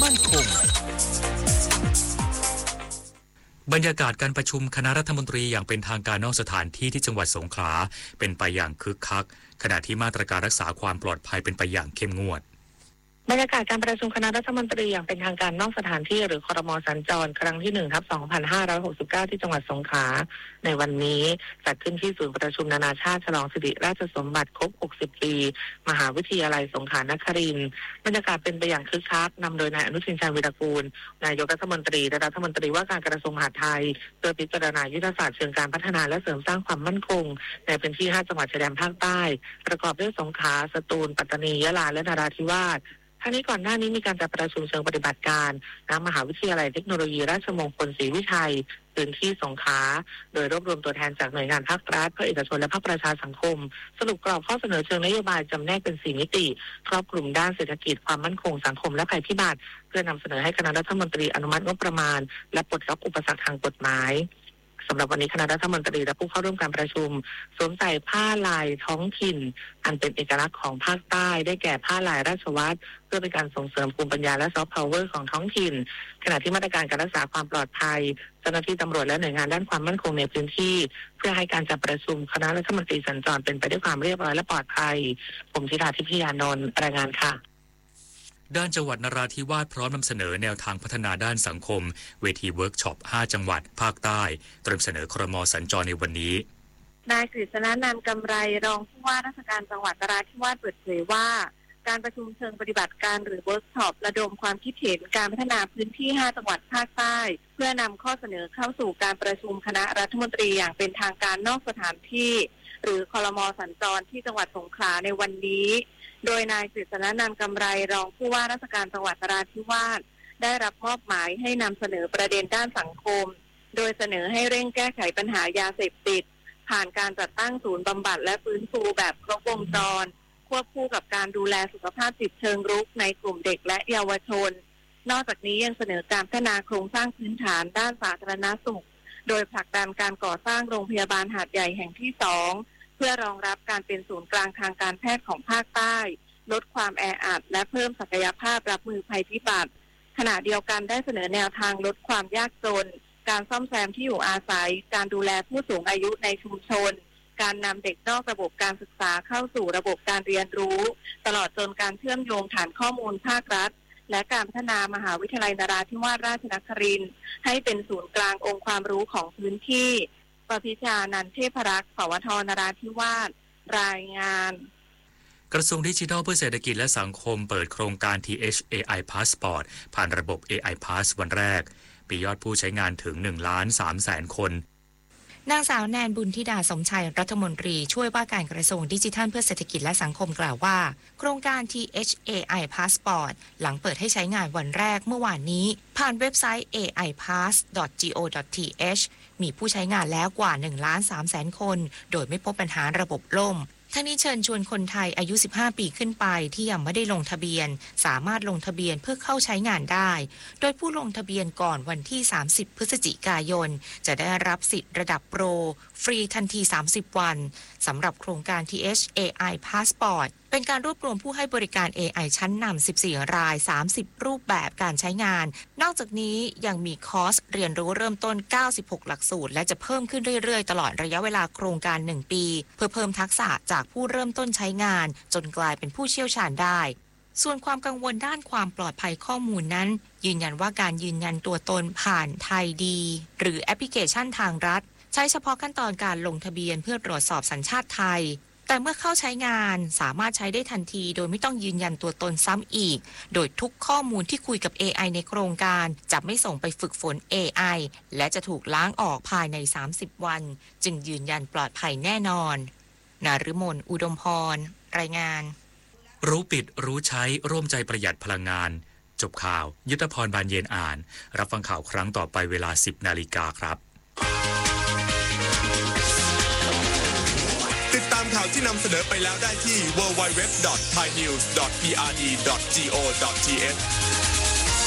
มั่นคงบรรยากาศการประชุมคณะรัฐมนตรีอย่างเป็นทางการนอกสถานที่ที่จังหวัดสงขลาเป็นไปอย่างคึกคักขณะที่มาตรการรักษาความปลอดภัยเป็นไปอย่างเข้มงวดบรรยากาศการประชุมคณะรัฐมนตรีอย่างเป็นทางการนอกสถานที่หรือครม.สัญจรครั้งที่1/2569ที่จังหวัดสงขลาในวันนี้จัดขึ้นที่ศูนย์ประชุมนานาชาติฉลองสิริราชสมบัติครบ60ปีมหาวิทยาลัยสงขลานครินทร์บรรยากาศเป็นไปอย่างคึกคักนำโดยนายอนุทินชาญวีรกูลนายกรัฐมนตรีและรัฐมนตรีว่าการกระทรวงมหาดไทยเพื่อพิจารณายุทธศาสตร์เชิงการพัฒนาและเสริมสร้างความมั่นคงในพื้นที่5จังหวัดชายแดนภาคใต้ประกอบด้วยสงขลาสตูลปัตตานียะลาและนราธิวาสทั้งนี้ก่อนหน้านี้มีการจัดประชุมเชิงปฏิบัติการณมหาวิทยาลัยเทคโนโลยีราชมงคลศรีวิชัยพื้นที่สงขลาโดยรวบรวมตัวแทนจากหน่วยงานภาครัฐภาคเอกชนและภาคประชาสังคมสรุปกรอบข้อเสนอเชิงนโยบายจำแนกเป็น4มิติครอบคลุมด้านเศรษฐกิจความมั่นคงสังคมและภัยพิบัติเพื่อนำเสนอให้คณะรัฐมนตรีอนุมัติงบประมาณและปลดล็อกอุปสรรคทางกฎหมายสำหรับวันนี้คณะรัฐมนตรีและผู้เข้าร่วมการประชุมสวมใส่ผ้าลายท้องถิ่นอันเป็นเอกลักษณ์ของภาคใต้ได้แก่ผ้าลายราชวัตรเพื่อเป็นการส่งเสริมภูมิปัญญาและซอฟต์พาวเวอร์ของท้องถิ่นขณะที่มาตรการการรักษาความปลอดภัยเจ้าหน้าที่ตำรวจและหน่วยงานด้านความมั่นคงในพื้นที่เพื่อให้การจัดประชุมคณะรัฐมนตรีสัญจรเป็นไปด้วยความเรียบร้อยและปลอดภัยผมธิดาทิพยานนท์รายงานค่ะด้านจังหวัดนราธิวาสพร้อมนำเสนอแนวทางพัฒนาด้านสังคมเวทีเวิร์กช็อป5จังหวัดภาคใต้เตรียมเสนอครม.สัญจรในวันนี้นายกฤษณนันท์กำไรรองผู้ว่าราชการจังหวัดนราธิวาสเปิดเผยว่าการประชุมเชิงปฏิบัติการหรือเวิร์กช็อประดมความคิดเห็นการพัฒนาพื้นที่5จังหวัดภาคใต้เพื่อนำข้อเสนอเข้าสู่การประชุมคณะรัฐมนตรีอย่างเป็นทางการนอกสถานที่หรือครม.สัญจรที่จังหวัดสงขลาในวันนี้โดยนายกฤษณนันท์กำไรรองผู้ว่าราชการจังหวัดนราธิวาสได้รับมอบหมายให้นำเสนอประเด็นด้านสังคมโดยเสนอให้เร่งแก้ไขปัญหายาเสพติดผ่านการจัดตั้งศูนย์บำบัดและฟื้นฟูแบบครบวงจรควบคู่กับการดูแลสุขภาพจิตเชิงรุกในกลุ่มเด็กและเยาวชนนอกจากนี้ยังเสนอการพัฒนาโครงสร้างพื้นฐานด้านสาธารณสุขโดยผลักดันการก่อสร้างโรงพยาบาลหาดใหญ่แห่งที่2เพื่อรองรับการเป็นศูนย์กลางทางการแพทย์ของภาคใต้ลดความแออัดและเพิ่มศักยภาพรับมือภัยพิบัติขณะเดียวกันได้เสนอแนวทางลดความยากจนการซ่อมแซมที่อยู่อาศัยการดูแลผู้สูงอายุในชุมชนการนำเด็กนอกระบบการศึกษาเข้าสู่ระบบการเรียนรู้ตลอดจนการเชื่อมโยงฐานข้อมูลภาครัฐและการพัฒนามหาวิทยาลัยนราธิวาสราชนครินทร์ให้เป็นศูนย์กลางองค์ความรู้ของพื้นที่ปพิชานันท์เทพรักษ์สวท.นราธิวาสรายงานกระทรวงดิจิทัลเพื่อเศรษฐกิจและสังคมเปิดโครงการ TH AI Passport ผ่านระบบ AI Pass วันแรกมียอดผู้ใช้งานถึง 1,300,000 คนนางสาวแนนบุญธิดาสมชัยรัฐมนตรีช่วยว่าการกระทรวงดิจิทัลเพื่อเศรษฐกิจและสังคมกล่าวว่าโครงการ TH AI Passport หลังเปิดให้ใช้งานวันแรกเมื่อวานนี้ผ่านเว็บไซต์ aipass.go.th มีผู้ใช้งานแล้วกว่า 1,300,000 คนโดยไม่พบปัญหาระบบล่มทั้งนี้เชิญชวนคนไทยอายุ15 ปีขึ้นไปที่ยังไม่ได้ลงทะเบียนสามารถลงทะเบียนเพื่อเข้าใช้งานได้โดยผู้ลงทะเบียนก่อนวันที่30พฤศจิกายนจะได้รับสิทธิ์ระดับโปรฟรีทันที30วันสำหรับโครงการ TH AI Passport เป็นการรวบรวมผู้ให้บริการ AI ชั้นนำ14ราย30รูปแบบการใช้งานนอกจากนี้ยังมีคอร์สเรียนรู้เริ่มต้น96หลักสูตรและจะเพิ่มขึ้นเรื่อยๆตลอดระยะเวลาโครงการ1ปีเพื่อเพิ่มทักษะจากผู้เริ่มต้นใช้งานจนกลายเป็นผู้เชี่ยวชาญได้ส่วนความกังวลด้านความปลอดภัยข้อมูลนั้นยืนยันว่าการยืนยันตัวตนผ่านไทยดีหรือแอปพลิเคชันทางรัฐใช้เฉพาะขั้นตอนการลงทะเบียนเพื่อตรวจสอบสัญชาติไทยแต่เมื่อเข้าใช้งานสามารถใช้ได้ทันทีโดยไม่ต้องยืนยันตัวตนซ้ำอีกโดยทุกข้อมูลที่คุยกับ AI ในโครงการจะไม่ส่งไปฝึกฝน AI และจะถูกล้างออกภายใน30วันจึงยืนยันปลอดภัยแน่นอนนฤมลอุดมพรรายงานรู้ปิดรู้ใช้ร่วมใจประหยัดพลังงานจบข่าวยุทธพรบานเย็นอ่านรับฟังข่าวครั้งต่อไปเวลา 10 นาฬิกาครับติดตามข่าวที่นำเสนอไปแล้วได้ที่ www.thainews.prd.go.th